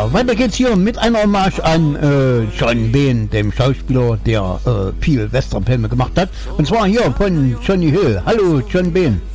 Ja, weiter geht's hier mit einer Hommage an John Bean, dem Schauspieler, der viel Westernfilme gemacht hat. Und zwar hier von Johnny Hill. Hallo John Bean.